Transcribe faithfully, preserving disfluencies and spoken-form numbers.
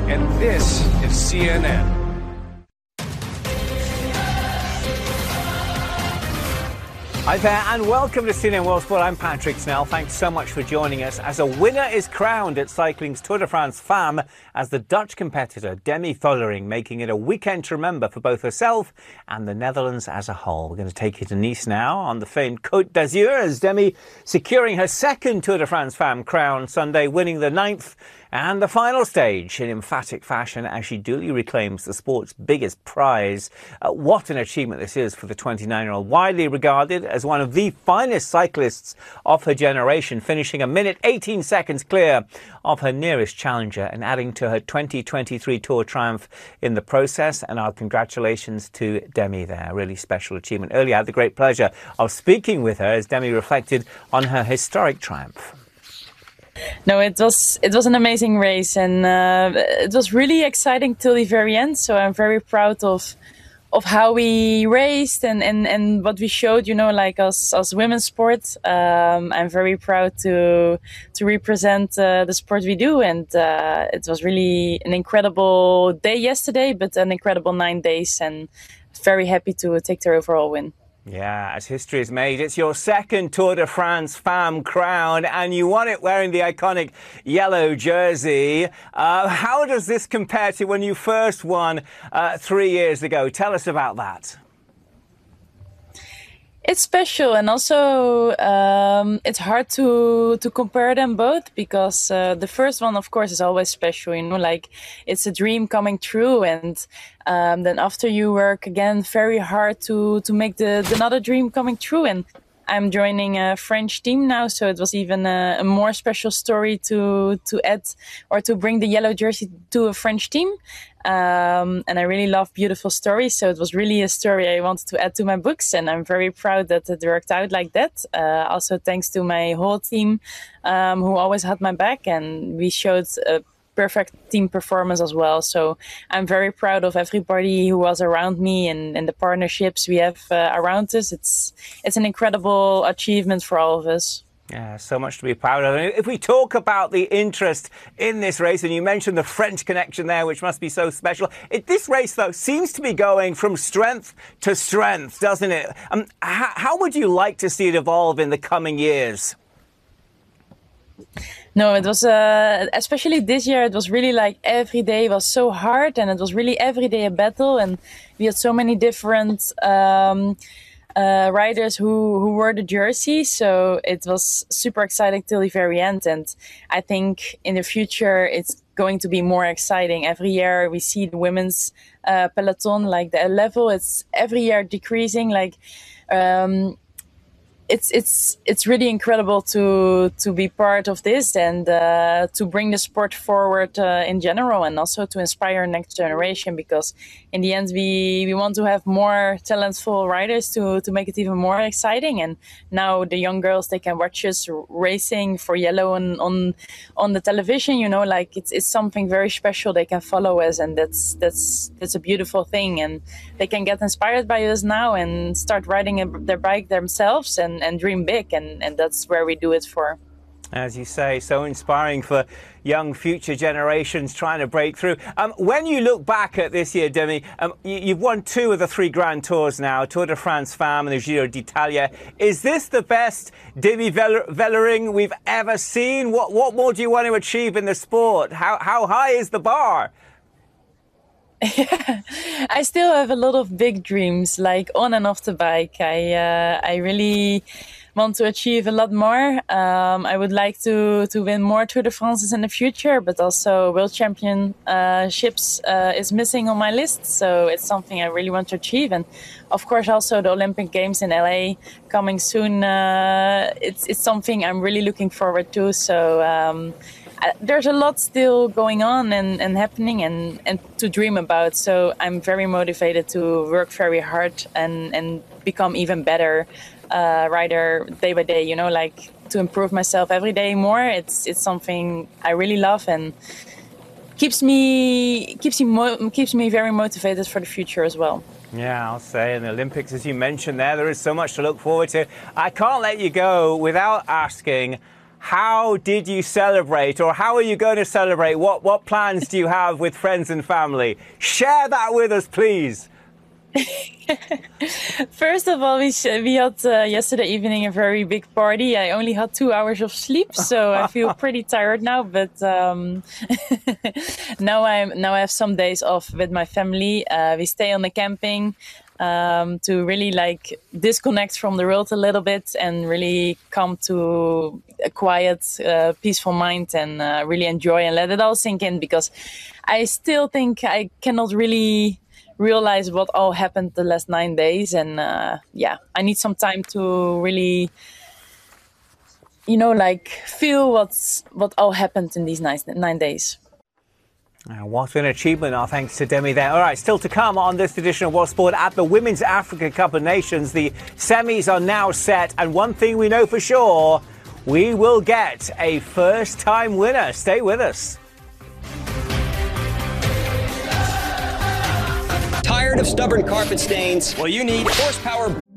and this is C N N. Hi there and welcome to C N N World Sport. I'm Patrick Snell. Thanks so much for joining us as a winner is crowned at cycling's Tour de France Femmes as the Dutch competitor Demi Vollering, making it a weekend to remember for both herself and the Netherlands as a whole. We're going to take you to Nice now on the famed Côte d'Azur as Demi securing her second Tour de France Femmes crown Sunday, winning the ninth and the final stage in emphatic fashion as she duly reclaims the sport's biggest prize. Uh, what an achievement this is for the twenty-nine-year-old, widely regarded as one of the finest cyclists of her generation, finishing a minute eighteen seconds clear of her nearest challenger and adding to her twenty twenty-three Tour triumph in the process. And our congratulations to Demi there. Really special achievement. Earlier I had the great pleasure of speaking with her as Demi reflected on her historic triumph. No, it was it was an amazing race, and uh, it was really exciting till the very end. So I'm very proud of of how we raced and, and, and what we showed. You know, like us as women's sport. Um, I'm very proud to to represent uh, the sport we do, and uh, it was really an incredible day yesterday, but an incredible nine days, and very happy to take the overall win. Yeah, as history is made, it's your second Tour de France Femmes crown, and you won it wearing the iconic yellow jersey. Uh, how does this compare to when you first won uh, three years ago? Tell us about that. It's special, and also um, it's hard to to compare them both, because uh, the first one, of course, is always special. You know, like it's a dream coming true, and um, then after you work again very hard to to make the, the another dream coming true. And I'm joining a French team now, so it was even a, a more special story to to add or to bring the yellow jersey to a French team. Um, and I really love beautiful stories, so it was really a story I wanted to add to my books, and I'm very proud that it worked out like that. Uh, also thanks to my whole team, um, who always had my back, and we showed a perfect team performance as well. So I'm very proud of everybody who was around me, and, and the partnerships we have uh, around us. It's it's an incredible achievement for all of us. Yeah, so much to be proud of. And if we talk about the interest in this race, and you mentioned the French connection there, which must be so special. It, this race, though, seems to be going from strength to strength, doesn't it? Um, how, how would you like to see it evolve in the coming years? No, it was, uh, especially this year, it was really like every day was so hard, and it was really every day a battle. And we had so many different um, uh, riders who, who wore the jersey. So it was super exciting till the very end. And I think in the future, it's going to be more exciting. Every year we see the women's uh, peloton, like the level, it's every year decreasing. Like, um, It's it's it's really incredible to to be part of this, and uh, to bring the sport forward uh, in general, and also to inspire next generation. Because in the end, we we want to have more talentful riders to to make it even more exciting. And now the young girls, they can watch us racing for yellow on on on the television. You know, like it's it's something very special. They can follow us, and that's that's that's a beautiful thing. And they can get inspired by us now and start riding a, their bike themselves, and and dream big, and, and that's where we do it for. As you say, so inspiring for young future generations trying to break through. Um, when you look back at this year, Demi, um, you, you've won two of the three Grand Tours now, Tour de France Femmes and the Giro d'Italia. Is this the best Demi Vollering we've ever seen? What, what more do you want to achieve in the sport? How, how high is the bar? Yeah, I still have a lot of big dreams, like on and off the bike. I uh, I really want to achieve a lot more. Um, I would like to to win more Tour de France's in the future, but also World Championships uh, is missing on my list. So it's something I really want to achieve, and of course also the Olympic Games in L A coming soon. Uh, it's it's something I'm really looking forward to. So. Um, Uh, there's a lot still going on and, and happening and, and to dream about. So I'm very motivated to work very hard and, and become even better uh, rider day by day, you know, like to improve myself every day more. It's it's something I really love and keeps me keeps me mo keeps me very motivated for the future as well. Yeah, I'll say in the Olympics, as you mentioned there, there is so much to look forward to. I can't let you go without asking, How did you celebrate, or how are you going to celebrate? What, what plans do you have with friends and family? Share that with us, please. First of all, we, we had uh, yesterday evening a very big party. I only had two hours of sleep, so I feel pretty tired now. But um, now I'm now I have some days off with my family. Uh, we stay on the camping um, to really like disconnect from the world a little bit and really come to a quiet, uh, peaceful mind and uh, really enjoy and let it all sink in. Because I still think I cannot really realize what all happened the last nine days. And uh, yeah, I need some time to really, you know, like feel what's, what all happened in these nine, nine days. Uh, what an achievement, our thanks to Demi there. All right, still to come on this edition of World Sport at the Women's Africa Cup of Nations. The semis are now set, and one thing we know for sure, we will get a first-time winner. Stay with us. Tired of stubborn carpet stains? Well, you need horsepower.